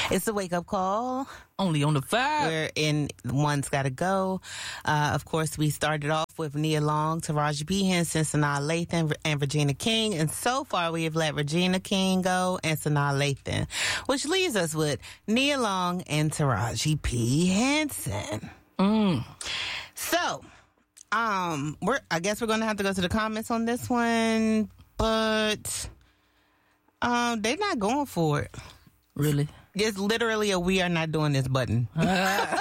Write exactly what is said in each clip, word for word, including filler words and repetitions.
It's the wake up call. Only on the five. We're in One's Gotta Go. Uh, of course, we started off with Nia Long, Taraji P. Henson, Sanaa Lathan, and Regina King. And so far, we have let Regina King go and Sanaa Lathan, which leaves us with Nia Long and Taraji P. Henson. Mm. So, um, we're. I guess we're going to have to go to the comments on this one, but um, they're not going for it. Really? It's literally a "we are not doing this" button. Uh,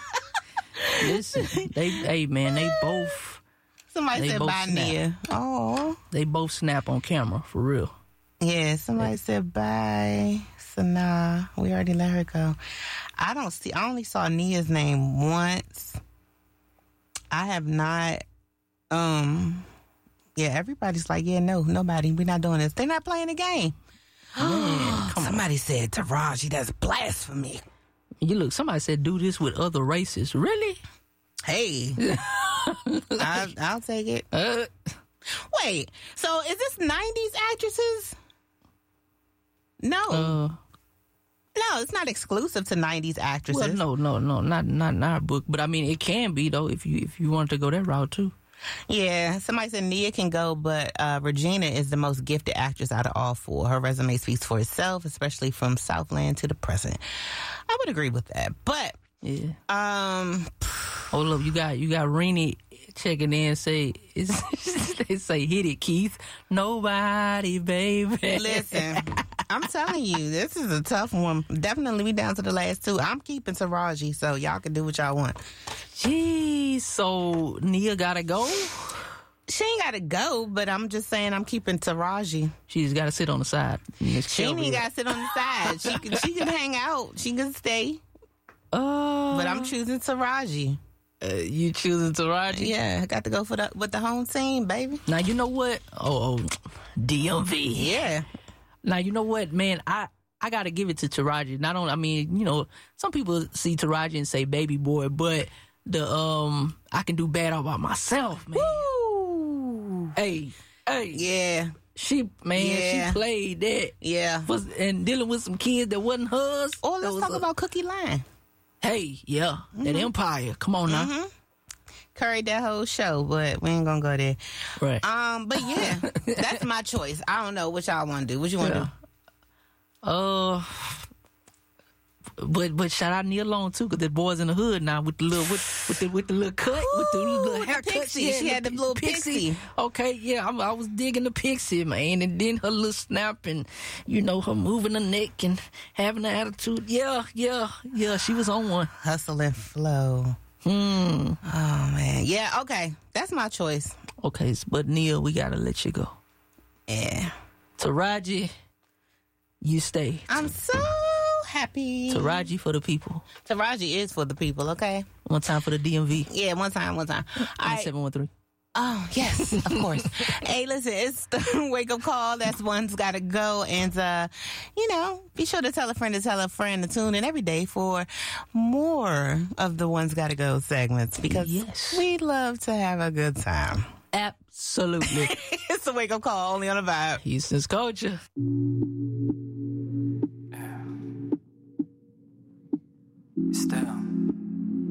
listen, they, hey man, they both. Somebody they said both bye, snap. Nia. Oh, They both snap on camera for real. yeah. Somebody said bye, Sanaa. We already let her go. I don't see. I only saw Nia's name once. I have not. Um. Yeah, everybody's like, yeah, no, nobody. We're not doing this. They're not playing the game. Man, come Somebody on. said Taraji. That's blasphemy. You look. Somebody said do this with other races. Really? Hey, I, I'll take it. Uh, Wait, so is this nineties actresses? No. uh, no, it's not exclusive to nineties actresses. well, no, no, no, not not in our book. But I mean, it can be though if you if you wanted to go that route too. Yeah, somebody said Nia can go, but uh, Regina is the most gifted actress out of all four. Her resume speaks for itself, especially from Southland to the present. I would agree with that. But, Yeah. um, Hold up, you got you got Renee checking in. Say it's, they say hit it, Keith. Nobody, baby. listen, I'm telling you, this is a tough one. Definitely we down to the last two. I'm keeping Taraji, so y'all can do what y'all want. Jeez, so Nia gotta go. She ain't got to go, but I'm just saying I'm keeping Taraji. She's got to sit on the side. Miss She Shelby. ain't got to sit on the side. She can, she can hang out. She can stay. Uh, But I'm choosing Taraji. uh, you choosing Taraji? Yeah, I got to go for the with the home team, baby. Now you know what? Oh, oh, D M V. Yeah. Now you know what, man. I I gotta give it to Taraji. Not only, I mean, you know, some people see Taraji and say baby boy, but the um, I can do bad all by myself, man. Woo. Hey, hey, Yeah. she man, Yeah. she played that. Yeah. Was, and dealing with some kids that wasn't hers. Or That let's was talk a- about Cookie Line. Hey, yeah, that empire. Come on now, Mm-hmm. Curried that whole show, but we ain't gonna go there. right? Um, but yeah, that's my choice. I don't know what y'all want to do. What you want to Yeah. do? Uh, but but shout out Nia Long too, cause the boys in the hood now with the little with, with the with the little cut with the little Ooh, the haircut. pixie. She had the little pixie. Okay, yeah, I'm, I was digging the pixie, man, and then her little snap and you know her moving her neck and having an attitude. Yeah, yeah, yeah. She was on one. Hustle and flow. Hmm. Oh man. Yeah. Okay. That's my choice. Okay, but Nia, we gotta let you go. Yeah. Taraji, you stay. I'm so happy. Taraji for the people. Taraji is for the people. Okay. One time for the D M V. Yeah. One time. One time. All right. seven one three. Oh, yes, of course. Hey, listen, it's the wake-up call. That's One's Gotta Go. And, uh, you know, be sure to tell a friend to tell a friend to tune in every day for more of the One's Gotta Go segments because Yes. we love to have a good time. Absolutely. It's the wake-up call, only on a vibe. Houston's culture. Still.